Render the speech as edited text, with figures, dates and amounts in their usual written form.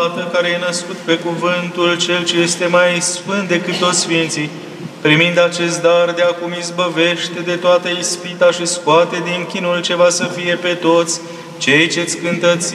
care e născut pe cuvântul Cel ce este mai sfânt decât toți sfinții, primind acest dar de acum izbăvește de toată ispita și scoate din chinul ce va să fie pe toți cei ce-ți cântă